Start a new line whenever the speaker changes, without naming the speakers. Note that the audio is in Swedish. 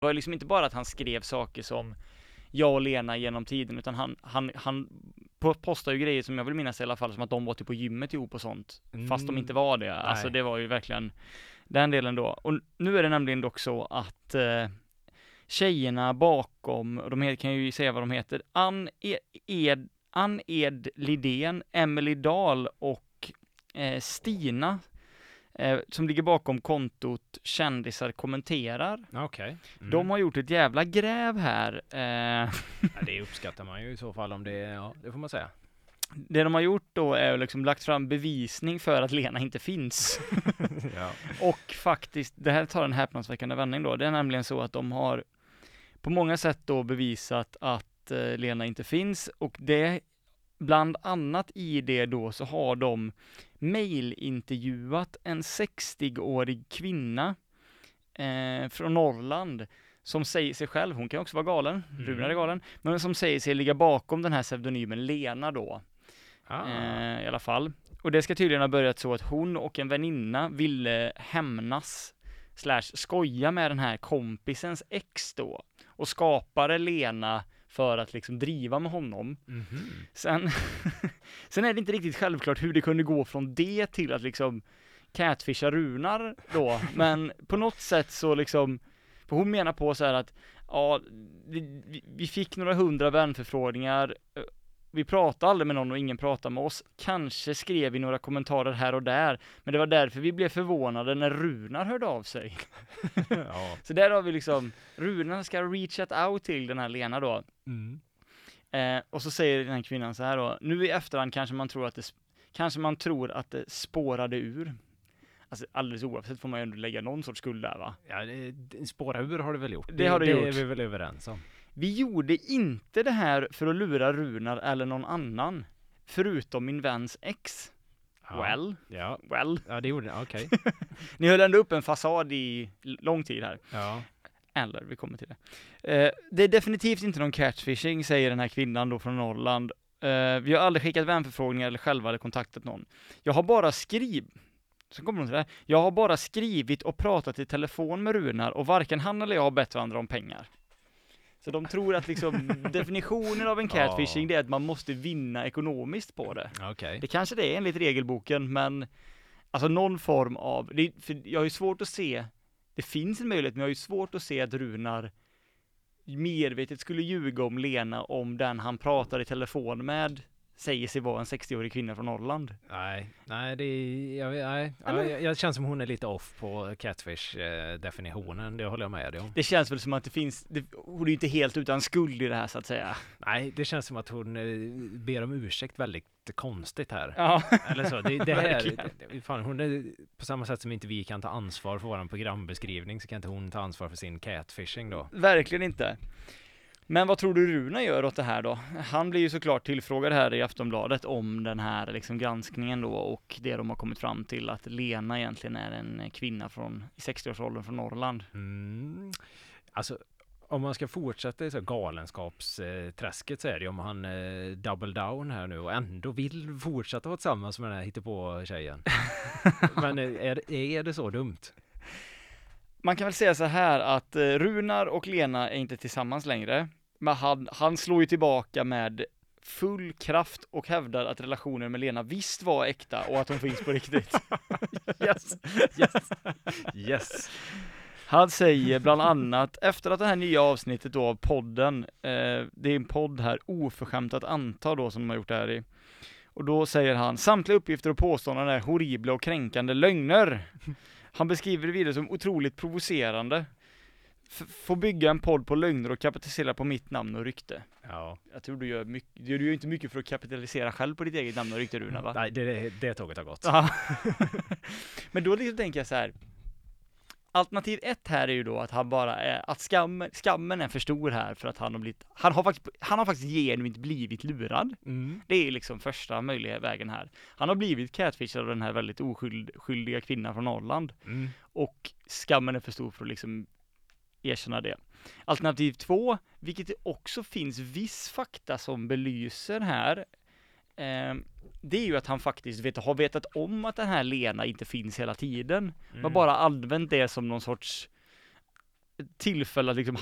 Det var liksom inte bara att han skrev saker som jag och Lena genom tiden, utan han postar ju grejer som jag vill minnas i alla fall, som att de var typ på gymmet ihop och sånt, fast de inte var det. Alltså det var ju verkligen den delen då. Och nu är det nämligen dock så att tjejerna bakom, och de kan ju säga vad de heter, Ann Ed Lidén, Emily Dahl och Stina, som ligger bakom kontot Kändisar kommenterar.
Okej.
De har gjort ett jävla gräv här.
Ja, det uppskattar man ju i så fall, om det, ja, det får man säga.
Det de har gjort då är liksom lagt fram bevisning för att Lena inte finns.
Ja.
Och faktiskt, det här tar en häpnadsväckande vändning då. Det är nämligen så att de har på många sätt då bevisat att Lena inte finns, och det bland annat i det då så har de mailintervjuat en 60-årig kvinna från Norrland som säger sig själv, hon kan också vara galen, Runar är galen, men som säger sig ligga bakom den här pseudonymen Lena då. I alla fall. Och det ska tydligen ha börjat så att hon och en väninna ville hämnas / skoja med den här kompisens ex då, och skapade Lena för att liksom driva med honom. Sen är det inte riktigt självklart hur det kunde gå från det till att liksom catfisha Runar då, men på något sätt så liksom, för hon menar på så här att ja, vi fick några 100 vänförfrågningar, vi pratade aldrig med någon och ingen pratade med oss, kanske skrev vi några kommentarer här och där, men det var därför vi blev förvånade när Runar hörde av sig.
Ja.
Så där har vi liksom, Runar ska reachat out till den här Lena då. Och så säger den här kvinnan så här då, nu i efterhand kanske man tror att det spårade ur. Alltså alldeles oavsett får man ju ändå lägga någon sorts skuld där, va?
Ja, spåra ur har du väl gjort.
Det har du gjort.
Det är vi väl överens om.
Vi gjorde inte det här för att lura Runar eller någon annan, förutom min väns ex.
Ja.
Well.
Ja, det gjorde det. Okej.
Ni höll ändå upp en fasad i lång tid här.
Ja.
Eller, vi kommer till det. Det är definitivt inte någon catfishing, säger den här kvinnan då från Norrland. Vi har aldrig skickat vänförfrågningar eller själva eller kontaktat någon. Jag har bara skrivit och pratat i telefon med Runar, och varken han eller jag har bett varandra om pengar. Så de tror att liksom definitionen av en catfishing det är att man måste vinna ekonomiskt på det.
Okay.
Det kanske det är enligt regelboken, men alltså någon form av, för jag har ju svårt att se, det finns en möjlighet, men jag har ju svårt att se att Runar medvetet skulle ljuga om Lena om den han pratar i telefon med säger sig vara en 60-årig kvinna från Norrland.
Jag känns som hon är lite off på catfish-definitionen, det håller jag med om.
Det känns väl som att hon är ju inte helt utan skuld i det här, så att säga.
Nej, det känns som att hon ber om ursäkt väldigt konstigt här.
Ja.
Eller så, det här, fan, hon är på samma sätt som inte vi kan ta ansvar för vår programbeskrivning, så kan inte hon ta ansvar för sin catfishing då.
Verkligen inte. Men vad tror du Runa gör åt det här då? Han blir ju såklart tillfrågad här i Aftonbladet om den här liksom granskningen då, och det de har kommit fram till att Lena egentligen är en kvinna i 60-årsåldern från Norrland.
Alltså, om man ska fortsätta i så galenskapsträsket så är det om han double down här nu och ändå vill fortsätta vara tillsammans med den här hittepå-tjejen. Men är det så dumt?
Man kan väl säga så här att Runar och Lena är inte tillsammans längre, men han slår ju tillbaka med full kraft och hävdar att relationen med Lena visst var äkta och att hon finns på riktigt.
Yes.
Han säger bland annat, efter att det här nya avsnittet då av podden, det är en podd här, Oförskämt att anta då, som de har gjort det här i. Och då säger han, samtliga uppgifter och påståenden är horribla och kränkande lögner. Han beskriver det vidare som otroligt provocerande. Får bygga en podd på lögner och kapitalisera på mitt namn och rykte.
Ja.
Jag tror du gör inte mycket för att kapitalisera själv på ditt eget namn och rykte, Runa, va?
Nej, det tåget har gått.
Men då liksom tänker jag så här. Alternativ 1 här är ju då att han bara är, att skammen är för stor här för att han har faktiskt genuint blivit lurad. Det är liksom första möjliga vägen här. Han har blivit catfishad av den här väldigt oskyldiga kvinnan från Norrland. Och skammen är för stor för att liksom erkänna det. Alternativ 2, vilket det också finns viss fakta som belyser här, det är ju att han faktiskt har vetat om att den här Lena inte finns hela tiden. Man bara använt det som någon sorts tillfälle att liksom